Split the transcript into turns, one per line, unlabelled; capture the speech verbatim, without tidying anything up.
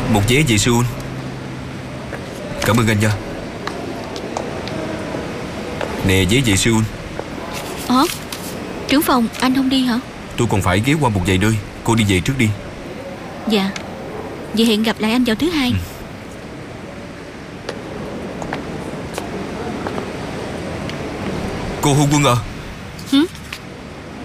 Một vé về Seoul. Cảm ơn anh nha. Nè, vé về Seoul.
Hả? Trưởng phòng, anh không đi hả?
Tôi còn phải ghé qua một vài nơi. Cô đi về trước đi.
Dạ. Vậy hẹn gặp lại anh vào thứ hai.
Ừ. Cô Hôn Quân à.
Hử?